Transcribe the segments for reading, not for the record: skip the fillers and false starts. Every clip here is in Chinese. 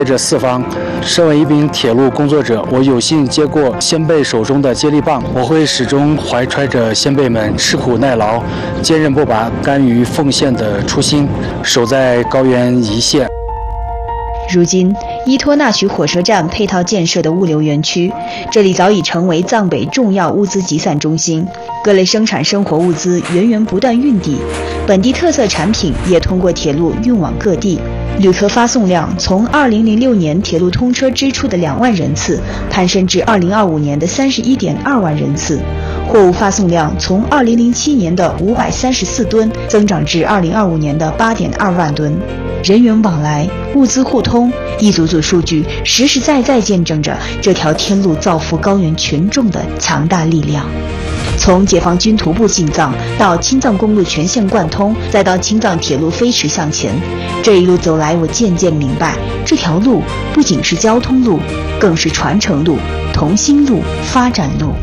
着四方。身为一名铁路工作者，我有幸接过先辈手中的接力棒，我会始终怀揣着先辈们吃苦耐劳、坚韧不拔、甘于奉献的初心，守在高原一线。 如今，伊托纳曲火车站配套建设的物流园区，这里早已成为藏北重要物资集散中心，各类生产生活物资源源不断运抵，本地特色产品也通过铁路运往各地。旅客发送量从2006年铁路通车之初的2万人次攀升至2025年的31.2万人次，货物发送量从2007年的534吨增长至2025年的8.2万吨。人员往来、物资互通，一组组数据实实在在见证着这条天路造福高原群众的强大力量。从解放军徒步进藏到青藏公路全线贯通，再到青藏铁路飞驰向前，这一路走来，我渐渐明白，这条路不仅是交通路，更是传承路、同心路、发展路。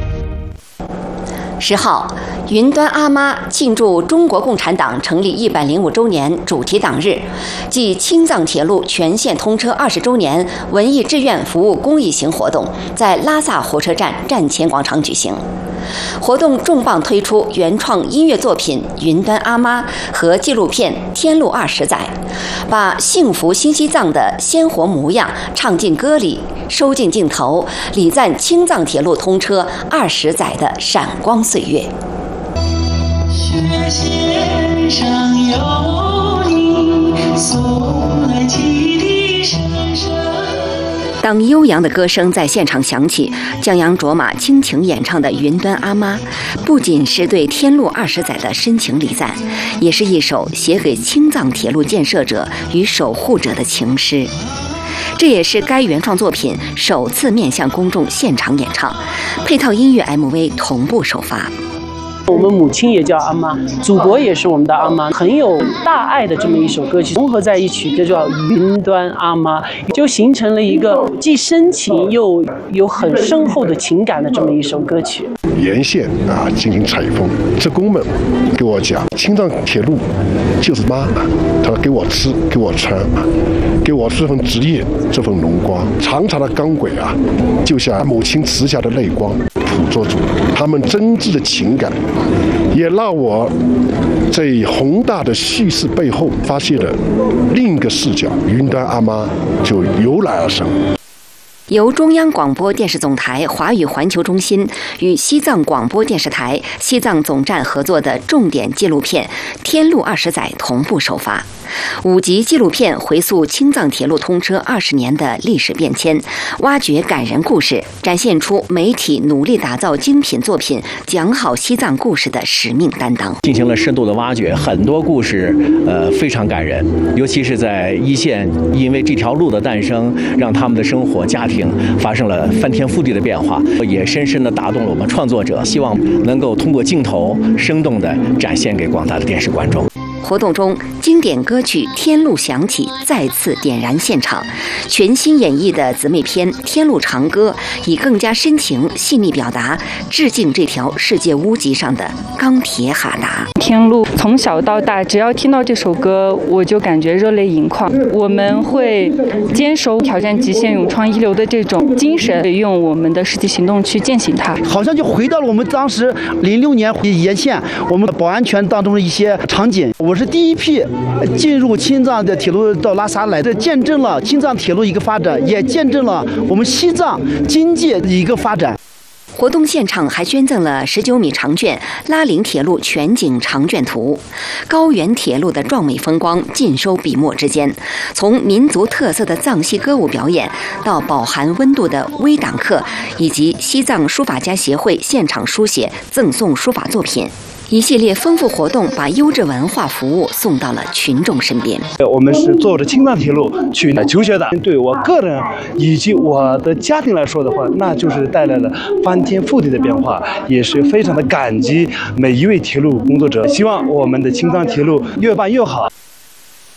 10号，云端阿妈庆祝中国共产党成立105周年主题党日暨青藏铁路全线通车20周年文艺志愿服务公益型活动在拉萨火车站站前广场举行。活动重磅推出原创音乐作品《云端阿妈》和纪录片《天路20载》，把幸福新西藏的鲜活模样唱进歌里，收进镜头，礼赞青藏铁路通车20载的闪光岁月。雪线上有你送来汽笛声声。当悠扬的歌声在现场响起，江洋卓玛倾情演唱的《云端阿妈》，不仅是对天路20载的深情礼赞，也是一首写给青藏铁路建设者与守护者的情诗。这也是该原创作品首次面向公众现场演唱，配套音乐 MV 同步首发。 我们母亲也叫阿妈，祖国也是我们的阿妈，很有大爱的这么一首歌曲，综合在一起，这叫云端阿妈，就形成了一个既深情又有很深厚的情感的这么一首歌曲。 沿线进行采风，职工们给我讲，青藏铁路就是妈，他给我吃，给我穿，给我这份职业，这份荣光。长长的钢轨就像母亲慈下的泪光，捕捉住他们真挚的情感。也让我在宏大的叙事背后发现了另一个视角，云端阿妈就油然而生。 由中央广播电视总台华语环球中心与西藏广播电视台西藏总站合作的重点纪录片《天路20载》同步首发。5集纪录片回溯青藏铁路通车20年的历史变迁，挖掘感人故事，展现出媒体努力打造精品作品、讲好西藏故事的使命担当。 进行了深度的挖掘，很多故事非常感人，尤其是在一线，因为这条路的诞生，让他们的生活家庭发生了翻天覆地的变化，也深深地打动了我们创作者，希望能够通过镜头生动地展现给广大的电视观众。 活动中，经典歌曲《天路》响起，再次点燃现场。全新演绎的姊妹篇《天路长歌》，以更加深情细腻表达，致敬这条世界屋脊上的钢铁哈达。 天路从小到大，只要听到这首歌，我就感觉热泪盈眶。我们会坚守挑战极限、勇创一流的这种精神，用我们的实际行动去践行它。 好像就回到了我们当时06年沿线我们保安全当中的一些场景。我是第一批进入青藏的铁路到拉萨来的，见证了青藏铁路一个发展，也见证了我们西藏经济的一个发展。 活动现场还捐赠了19米长卷拉陵铁路全景长卷图，高原铁路的壮美风光尽收笔墨之间。从民族特色的藏戏歌舞表演，到饱含温度的微党课，以及西藏书法家协会现场书写赠送书法作品。一系列丰富活动把优质文化服务送到了群众身边。 我们是坐着青藏铁路去求学的，对我个人以及我的家庭来说的话，那就是带来了翻天覆地的变化，也是非常的感激每一位铁路工作者。希望我们的青藏铁路越办越好。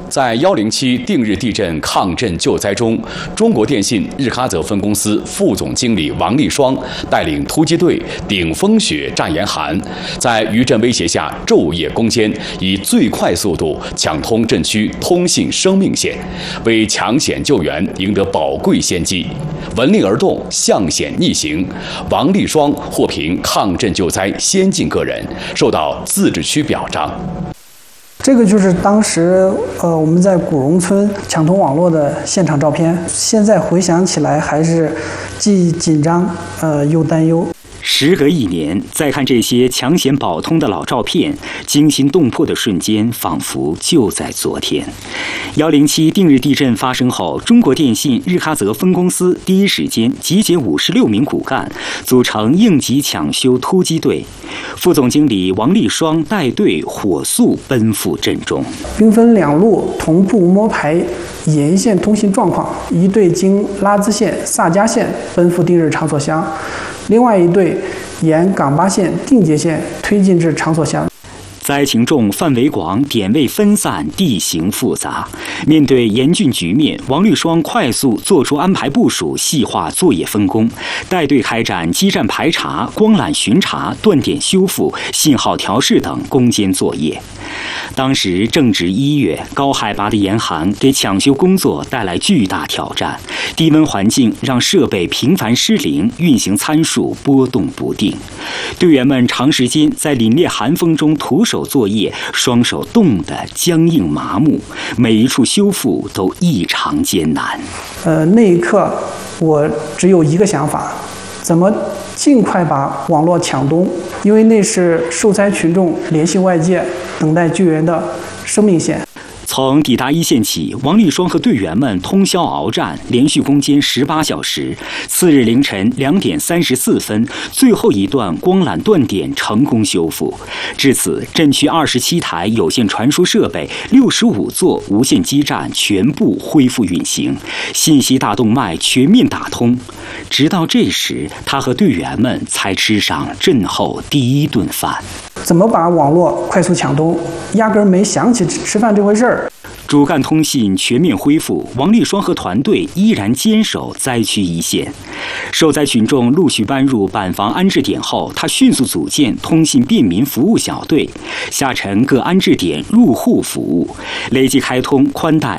在107定日地震抗震救灾中，中国电信日喀则分公司副总经理王立双带领突击队顶风雪战严寒，在余震威胁下昼夜攻坚，以最快速度抢通震区通信生命线，为抢险救援赢得宝贵先机。闻令而动，向险逆行，王立双获评抗震救灾先进个人，受到自治区表彰。 这个就是当时我们在古榕村抢通网络的现场照片，现在回想起来还是既紧张又担忧。 时隔1年，再看这些抢险保通的老照片，惊心动魄的瞬间仿佛就在昨天。107定日地震发生后，中国电信日喀则分公司第一时间集结56名骨干，组成应急抢修突击队。副总经理王立双带队火速奔赴震中， 兵分2路同步摸排沿线通信状况，一队经拉孜县、萨迦县奔赴定日场所乡，另外一队沿岗巴县、定结县推进至场所乡。 灾情重、范围广、点位分散、地形复杂，面对严峻局面，王立双快速做出安排部署，细化作业分工，带队开展基站排查、光缆巡查、断点修复、信号调试等攻坚作业。当时正值1月，高海拔的严寒给抢修工作带来巨大挑战，低温环境让设备频繁失灵，运行参数波动不定。队员们长时间在凛冽寒风中徒手作业，双手冻得僵硬麻木，每一处修复都异常艰难。 那一刻我只有一个想法，怎么尽快把网络抢通，因为那是受灾群众联系外界、等待救援的生命线。 从抵达1线起，王立双和队员们通宵鏖战，连续攻坚18小时。次日凌晨2点34分，最后一段光缆断点成功修复。至此，震区27台有线传输设备、65座无线基站全部恢复运行，信息大动脉全面打通。直到这时，他和队员们才吃上震后第一顿饭。 怎么把网络快速抢通，压根儿没想起吃饭这回事儿。 主干通信全面恢复，王立双和团队依然坚守灾区一线。受灾群众陆续搬入板房安置点后，他迅速组建通信便民服务小队，下沉各安置点入户服务，累计开通宽带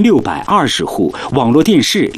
2620户，网络电视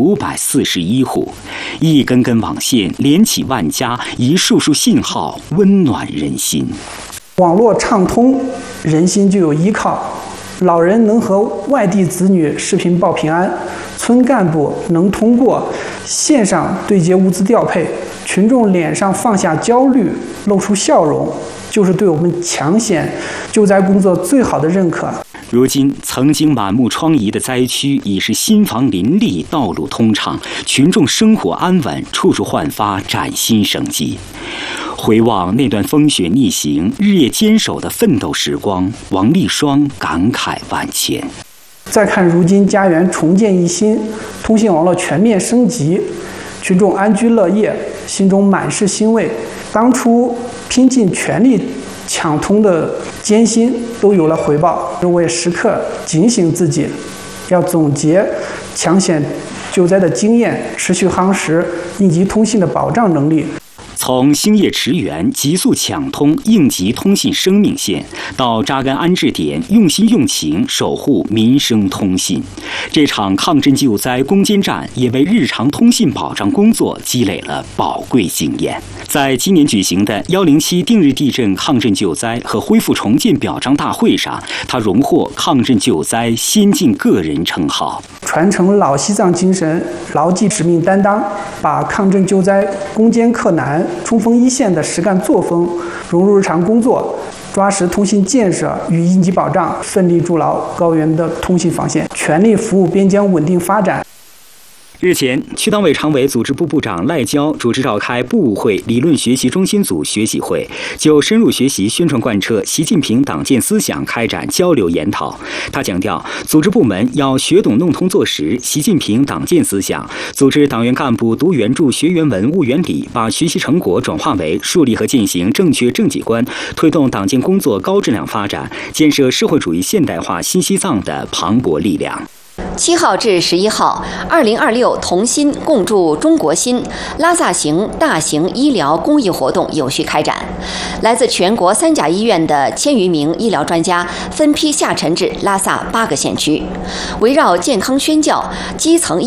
2541户，一根根网线连起万家，一束束信号温暖人心。 网络畅通，人心就有依靠。老人能和外地子女视频报平安，村干部能通过线上对接物资调配，群众脸上放下焦虑，露出笑容，就是对我们抢险救灾工作最好的认可。 如今，曾经满目疮痍的灾区已是新房林立，道路通畅，群众生活安稳，处处焕发崭新生机。回望那段风雪逆行、日夜坚守的奋斗时光，王立双感慨万千。 再看如今家园重建一新，通信网络全面升级，群众安居乐业，心中满是欣慰。当初拼尽全力抢通的艰辛都有了回报，我也时刻警醒自己，要总结抢险救灾的经验，持续夯实应急通信的保障能力。 从兴业驰援、急速抢通应急通信生命线，到扎根安置点、用心用情守护民生通信，这场抗震救灾攻坚战也为日常通信保障工作积累了宝贵经验。在今年举行的107定日地震抗震救灾和恢复重建表彰大会上，他荣获抗震救灾先进个人称号。 传承老西藏精神，牢记使命担当，把抗震救灾攻坚克难、冲锋一线的实干作风融入日常工作，抓实通信建设与应急保障，奋力筑牢高原的通信防线，全力服务边疆稳定发展。 日前，区党委常委组织部部长赖娇主持召开部务会理论学习中心组学习会，就深入学习宣传贯彻习近平党建思想开展交流研讨。他强调，组织部门要学懂弄通做实习近平党建思想，组织党员干部读原著、学原文、悟原理，把学习成果转化为树立和践行正确政绩观，推动党建工作高质量发展，建设社会主义现代化新西藏的磅礴力量。 7号至11号，2026同心共筑中国心拉萨行大型医疗公益活动有序开展。来自全国3甲医院的1000余名医疗专家分批下沉至拉萨8个县区，围绕健康宣教、基层医